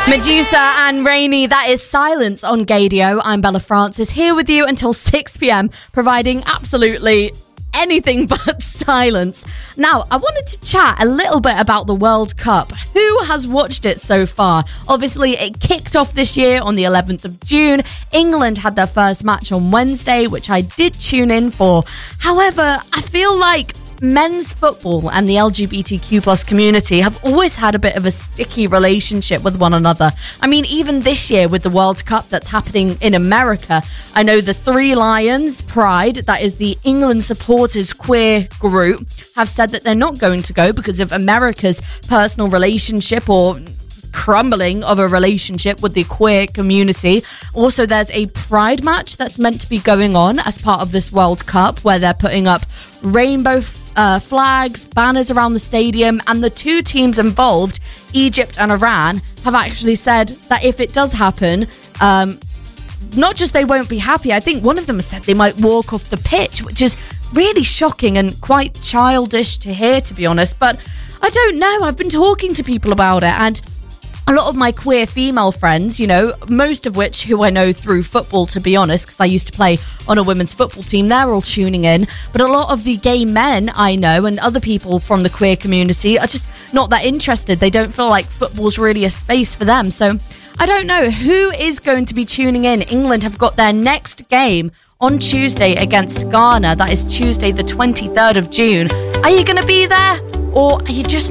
Medusa and Rainy, that is Silence on Gaydio. I'm Bella Francis, here with you until 6pm, providing absolutely anything but silence. Now, I wanted to chat a little bit about the World Cup. Who has watched it so far? Obviously, it kicked off this year on the 11th of June. England had their first match on Wednesday, which I did tune in for. However, I feel like men's football and the LGBTQ plus community have always had a bit of a sticky relationship with one another. I mean, even this year with the World Cup that's happening in America, I know the Three Lions Pride, that is the England supporters queer group, have said that they're not going to go because of America's personal relationship or crumbling of a relationship with the queer community. Also, there's a pride match that's meant to be going on as part of this World Cup where they're putting up rainbow flags, banners around the stadium, and the two teams involved, Egypt and Iran, have actually said that if it does happen, not just they won't be happy, I think one of them has said they might walk off the pitch, which is really shocking and quite childish to hear, to be honest. But I don't know, I've been talking to people about it, and a lot of my queer female friends, you know, most of which who I know through football, to be honest, because I used to play on a women's football team, they're all tuning in. But a lot of the gay men I know and other people from the queer community are just not that interested. They don't feel like football's really a space for them. So I don't know who is going to be tuning in. England have got their next game on Tuesday against Ghana. That is Tuesday the 23rd of June. Are you going to be there? Or are you just